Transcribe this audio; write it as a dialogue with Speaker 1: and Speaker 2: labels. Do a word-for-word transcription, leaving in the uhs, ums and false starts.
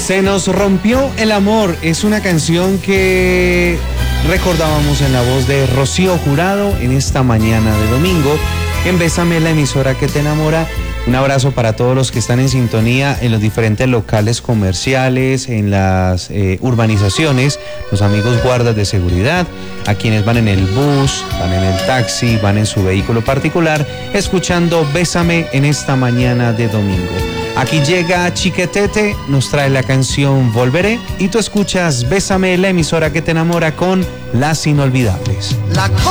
Speaker 1: Se nos rompió el amor es una canción que recordábamos en la voz de Rocío Jurado en esta mañana de domingo en Bésame, la emisora que te enamora. Un abrazo para todos los que están en sintonía en los diferentes locales comerciales, en las eh, urbanizaciones, los amigos guardas de seguridad, a quienes van en el bus, van en el taxi, van en su vehículo particular, escuchando Bésame en esta mañana de domingo. Aquí llega Chiquetete, nos trae la canción Volveré y tú escuchas Bésame, la emisora que te enamora con Las Inolvidables. La